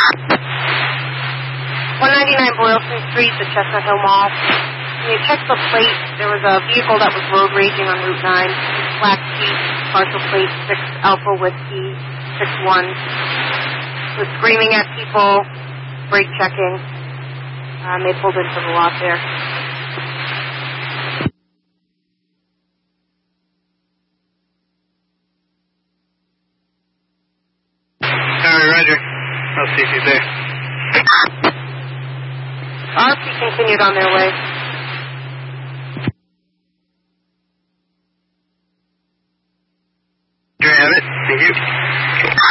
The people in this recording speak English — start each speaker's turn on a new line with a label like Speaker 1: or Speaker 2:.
Speaker 1: 199 Boylston Street, the Chestnut Hill Mall. When you checked the plate, there was a vehicle that was road raging on Route 9. Black Jeep, partial plate 6 Alpha Whiskey 61. Was screaming at people, brake checking. They pulled into the lot there.
Speaker 2: Roger. I'll see if he's there.
Speaker 1: RP continued on their way.